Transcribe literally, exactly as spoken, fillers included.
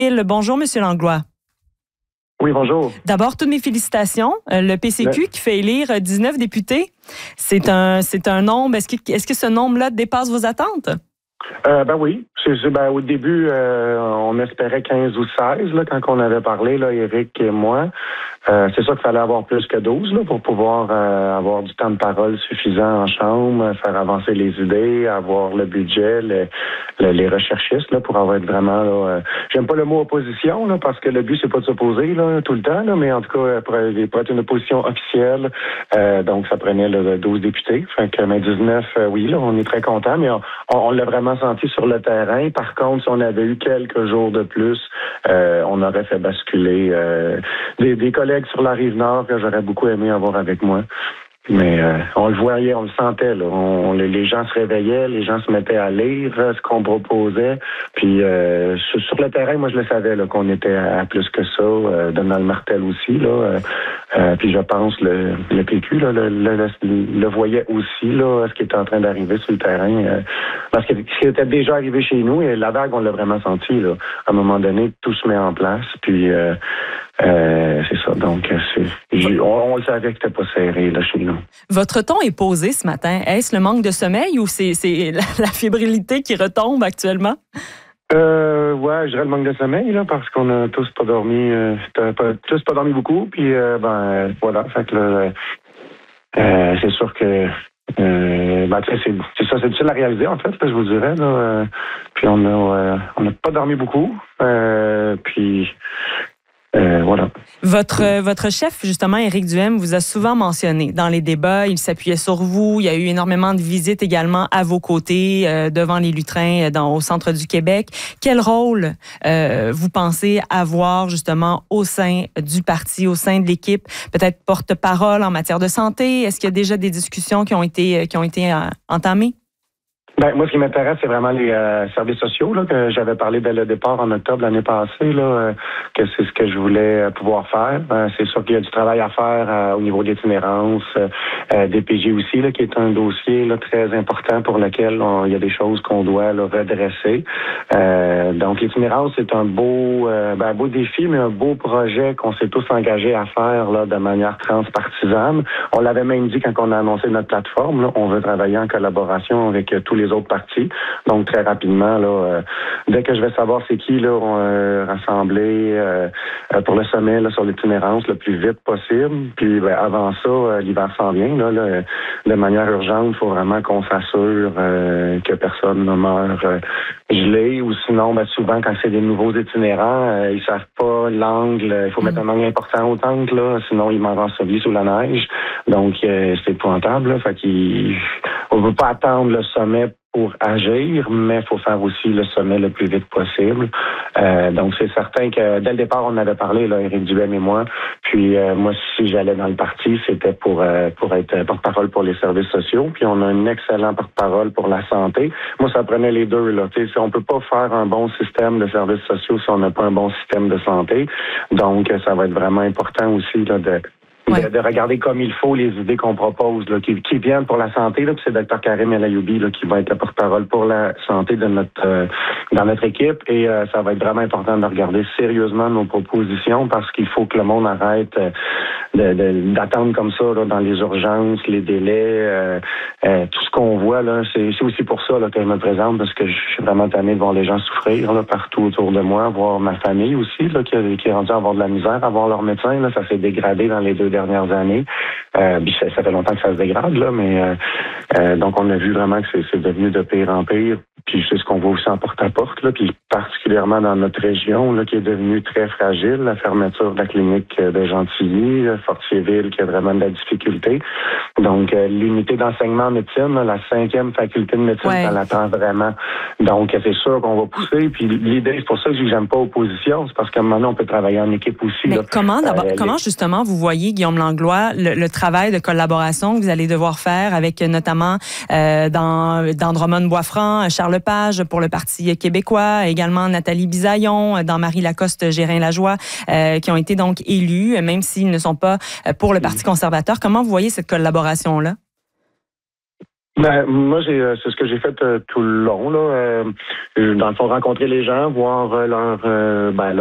Bonjour, Monsieur Langlois. Oui, bonjour. D'abord, toutes mes félicitations. Le P C Q Le... qui fait élire dix-neuf députés, c'est un, c'est un nombre. Est-ce que, est-ce que ce nombre-là dépasse vos attentes? Euh, ben oui. C'est, c'est, ben, au début, euh, on espérait quinze ou seize là, quand on avait parlé, là, Éric et moi. Euh, c'est sûr qu'il fallait avoir plus que douze là, pour pouvoir euh, avoir du temps de parole suffisant en chambre, faire avancer les idées, avoir le budget, le, le, les recherchistes là, pour avoir vraiment... Là, euh, j'aime pas le mot opposition là, parce que le but, c'est pas de s'opposer là, tout le temps, là, mais en tout cas, pour, pour être une opposition officielle, euh, donc ça prenait là, douze députés. Fait que mais dix-neuf, euh, oui, là, on est très contents, mais on, on, on l'a vraiment senti sur le terrain. Par contre, si on avait eu quelques jours de plus, euh, on aurait fait basculer euh, des, des collègues sur la Rive-Nord que j'aurais beaucoup aimé avoir avec moi. Mais euh, on le voyait, on le sentait. Là. On, les gens se réveillaient, les gens se mettaient à lire euh, ce qu'on proposait. Puis euh, sur, sur le terrain, moi je le savais là, qu'on était à, à plus que ça. Euh, Donald Martel aussi. Là, euh, euh, puis je pense le, le P Q là, le, le, le, le voyait aussi là, ce qui était en train d'arriver sur le terrain. Euh, parce que ce qui était déjà arrivé chez nous, et la vague, on l'a vraiment senti. Là. À un moment donné, tout se met en place. Puis euh, euh, c'est ça. Donc c'est, on, on le savait que c'était pas serré là, chez nous. Votre ton est posé ce matin. Est-ce le manque de sommeil ou c'est, c'est la, la fébrilité qui retombe actuellement? Euh, ouais, je dirais le manque de sommeil, là, parce qu'on a tous pas dormi, euh, pas, tous pas dormi beaucoup, puis euh, ben voilà, fait que là, euh, c'est sûr que euh, ben, tu sais, c'est, c'est ça, c'est difficile à réaliser en fait, là, je vous dirais, là. Euh, puis on a, euh, on n'a pas dormi beaucoup, euh, puis. Euh, voilà. Votre, votre chef, justement, Éric Duhem, vous a souvent mentionné dans les débats. Il s'appuyait sur vous. Il y a eu énormément de visites également à vos côtés, euh, devant les lutrins, dans, au centre du Québec. Quel rôle euh, vous pensez avoir, justement, au sein du parti, au sein de l'équipe? Peut-être porte-parole en matière de santé? Est-ce qu'il y a déjà des discussions qui ont été, qui ont été euh, entamées? Ben, moi, ce qui m'intéresse, c'est vraiment les euh, services sociaux là, que j'avais parlé dès le départ en octobre l'année passée, là, euh, que c'est ce que je voulais pouvoir faire. Euh, c'est sûr qu'il y a du travail à faire euh, au niveau de l'itinérance, euh, des P G aussi, là, qui est un dossier là, très important pour lequel on, il y a des choses qu'on doit là, redresser. Euh, donc, l'itinérance, c'est un beau, euh, ben, un beau défi, mais un beau projet qu'on s'est tous engagés à faire là, de manière transpartisane. On l'avait même dit quand on a annoncé notre plateforme, là, on veut travailler en collaboration avec euh, tous les autres partis. Donc, très rapidement, là, euh, dès que je vais savoir c'est qui, là, on euh, rassembler euh, pour le sommet là, sur l'itinérance le plus vite possible. Puis, ben, avant ça, euh, l'hiver s'en vient. Là, là, de manière urgente, il faut vraiment qu'on s'assure euh, que personne ne meurt euh, gelé. Ou sinon, ben, souvent, quand c'est des nouveaux itinérants, euh, ils savent pas l'angle. Il faut mmh. mettre un angle important au tank, là, sinon ils m'en ensevelis sous la neige. Donc, euh, c'est épouvantable. Là, fait qu'il on ne veut pas attendre le sommet pour agir, mais il faut faire aussi le sommet le plus vite possible. Euh, donc, c'est certain que dès le départ, on avait parlé, là, Éric Duhem et moi. Puis, euh, moi, si j'allais dans le parti, c'était pour euh, pour être porte-parole pour les services sociaux. Puis, on a un excellent porte-parole pour la santé. Moi, ça prenait les deux, là. Tu sais, on peut pas faire un bon système de services sociaux si on n'a pas un bon système de santé. Donc, ça va être vraiment important aussi, là, de De, de regarder comme il faut les idées qu'on propose, là, qui, qui viennent pour la santé. Là, puis c'est Dr Karim El Ayoubi là, qui va être le porte-parole pour la santé de notre euh, dans notre équipe. Et euh, ça va être vraiment important de regarder sérieusement nos propositions parce qu'il faut que le monde arrête euh, de, de, d'attendre comme ça là, dans les urgences, les délais, euh, euh, tout ce qu'on voit. Là, c'est, c'est aussi pour ça là, que je me présente parce que je suis vraiment tanné de voir les gens souffrir là, partout autour de moi, voir ma famille aussi là, qui, qui est rendue à avoir de la misère, à voir leur médecin. Là, ça s'est dégradé dans les deux dernières années. Euh, ça, ça fait longtemps que ça se dégrade, là, mais euh, euh, donc on a vu vraiment que c'est, c'est devenu de pire en pire. Puis c'est ce qu'on voit aussi en porte-à-porte, là, puis particulièrement dans notre région, là, qui est devenue très fragile, la fermeture de la clinique de Gentilly, Fortierville, qui a vraiment de la difficulté. Donc, euh, l'unité d'enseignement en médecine, là, la cinquième faculté de médecine, ouais. Ça l'attend vraiment. Donc, c'est sûr qu'on va pousser. Puis l'idée, c'est pour ça que je j'aime pas opposition, c'est parce qu'à un moment donné, on peut travailler en équipe aussi. Mais là. comment, d'abord, euh, comment les... justement vous voyez, Guillaume Langlois, le, le travail de collaboration que vous allez devoir faire avec notamment euh, dans, dans Drummond-Boisfranc, Charles Lepage pour le Parti québécois, également Nathalie Bisaillon, dans Marie-Lacoste Gérin-Lajoie, euh, qui ont été donc élus, même s'ils ne sont pas pour le Parti conservateur. Comment vous voyez cette collaboration-là? Ben, moi, j'ai, euh, c'est ce que j'ai fait euh, tout le long. Là. Euh, dans le fond, rencontrer les gens, voir euh, leur, euh, ben,